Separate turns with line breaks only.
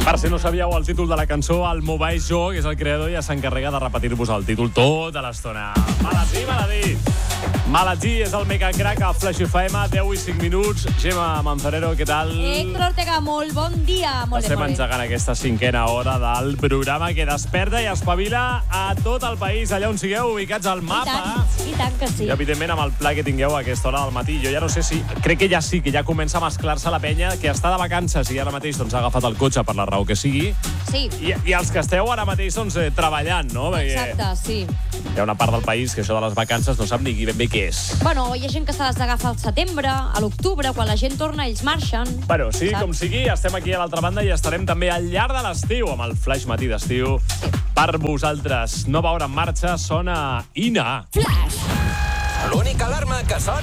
Per si no sabíeu el títol de la cançó, el Mobile Joe, que és el creador, ja s'encarrega de repetir-vos el títol tota l'estona. Malatí, malatí. Malatí és el Mega Crack a Flash FM, 10 i 5 minuts. Gemma Manzanero, què tal?
Héctor Ortega, molt bon dia. Molt
Estem
bé, molt bé.
engegant aquesta cinquena hora del programa que desperta i espavila a tot el país, allà on sigueu ubicats al mapa.
I tant que sí.
I, evidentment, amb el pla que tingueu a aquesta hora del matí. Jo ja no sé si... Crec que ja sí, que ja comença a mesclar-se la penya, que està de vacances i ara mateix doncs, ha agafat el cotxe per la raó que sigui.
Sí.
I els que esteu ara mateix doncs, treballant, no? Perquè
Exacte, sí.
hi ha una part del país que això de les vacances no sap ni ben bé què és.
Bueno, hi ha gent que se les agafa al setembre, a l'octubre, quan la gent torna, ells marxen.
Bueno, sí,
Saps?
com sigui, estem aquí a l'altra banda i estarem també al llarg de l'estiu, amb el Flash Matí d'estiu. Per vosaltres, nova hora en marxa, sona Ina.
Flash!
L'única alarma que sona